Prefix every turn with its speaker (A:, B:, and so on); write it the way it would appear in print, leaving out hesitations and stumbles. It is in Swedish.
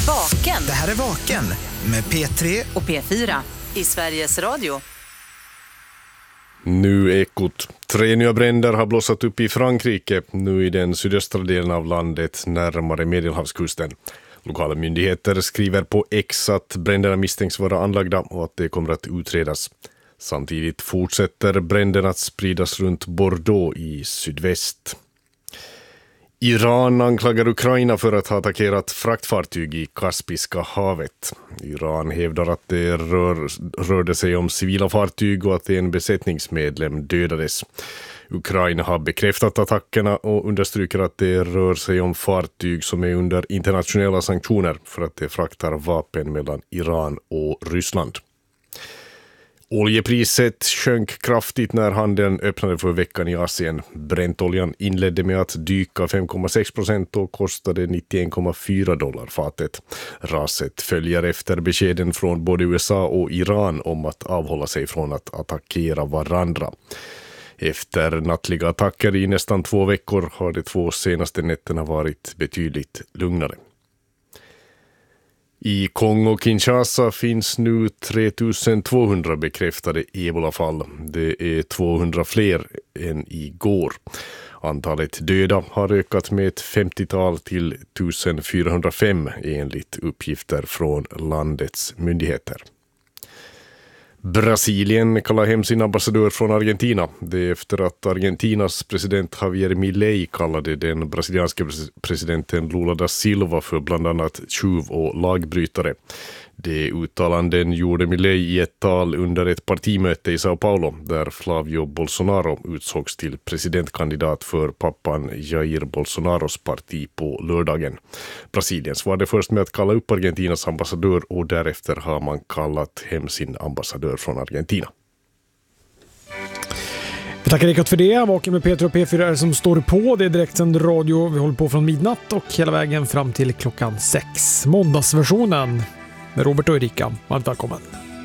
A: Vaken.
B: Det här är Vaken med P3
A: och P4 i Sveriges Radio.
C: Nu Ekot. 3 nya bränder har blossat upp i Frankrike, nu i den sydöstra delen av landet närmare Medelhavskusten. Lokala myndigheter skriver på X att bränderna misstänks vara anlagda och att det kommer att utredas. Samtidigt fortsätter bränderna att spridas runt Bordeaux i sydväst. Iran anklagar Ukraina för att ha attackerat fraktfartyg i Kaspiska havet. Iran hävdar att det rörde sig om civila fartyg och att en besättningsmedlem dödades. Ukraina har bekräftat attackerna och understryker att det rör sig om fartyg som är under internationella sanktioner för att det fraktar vapen mellan Iran och Ryssland. Oljepriset sjönk kraftigt när handeln öppnade för veckan i Asien. Brentoljan inledde med att dyka 5,6% och kostade $91,4 fatet. Raset följer efter beskeden från både USA och Iran om att avhålla sig från att attackera varandra. Efter nattliga attacker i nästan 2 veckor har de 2 senaste nätterna varit betydligt lugnare. I Kongo-Kinshasa finns nu 3200 bekräftade ebolafall. Det är 200 fler än igår. Antalet döda har ökat med ett 50-tal till 1405 enligt uppgifter från landets myndigheter. Brasilien kallar hem sin ambassadör från Argentina. Det är efter att Argentinas president Javier Milei kallade den brasilianska presidenten Lula da Silva för bland annat tjuv och lagbrytare. Det uttalanden gjorde Milei i ett tal under ett partimöte i Sao Paulo där Flavio Bolsonaro utsågs till presidentkandidat för pappan Jair Bolsonaros parti på lördagen. Brasilien svarade först med att kalla upp Argentinas ambassadör och därefter har man kallat hem sin ambassadör från Argentina.
D: Vi tackar Ekot för det. Vaken med Peter och P4 är som står på. Det är direktsänd radio. Vi håller på från midnatt och hela vägen fram till klockan 6. Måndagsversionen med Robert och Erika. Varmt välkommen.